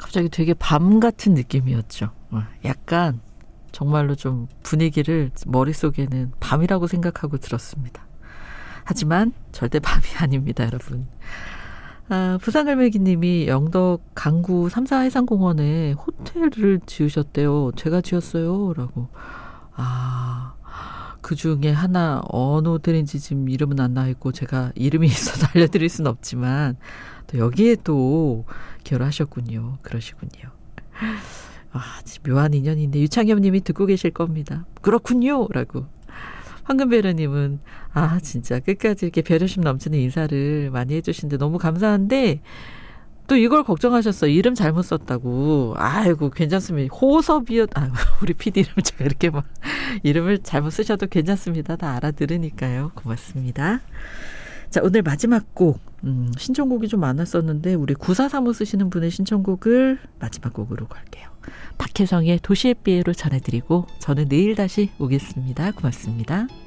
갑자기 되게 밤 같은 느낌이었죠. 약간 정말로 좀 분위기를 머릿속에는 밤이라고 생각하고 들었습니다. 하지만 절대 밤이 아닙니다, 여러분. 부산갈매기님이 영덕 강구 3사 해상공원에 호텔을 지으셨대요. 제가 지었어요. 라고. 그 중에 하나 어느 호텔인지 지금 이름은 안 나와있고 제가 이름이 있어서 알려드릴 수는 없지만 또 여기에 또 결혼하셨군요. 그러시군요. 묘한 인연인데 유창엽님이 듣고 계실 겁니다. 그렇군요. 라고. 황금배려님은 진짜 끝까지 이렇게 배려심 넘치는 인사를 많이 해주시는데 너무 감사한데 또 이걸 걱정하셨어요. 이름 잘못 썼다고. 아이고 괜찮습니다. 호섭이었. 우리 PD 이름 제가 이렇게 막 이름을 잘못 쓰셔도 괜찮습니다. 다 알아들으니까요. 고맙습니다. 자, 오늘 마지막 곡 신청곡이 좀 많았었는데 우리 9435 쓰시는 분의 신청곡을 마지막 곡으로 갈게요. 박혜성의 도시의 삐에로 전해드리고 저는 내일 다시 오겠습니다. 고맙습니다.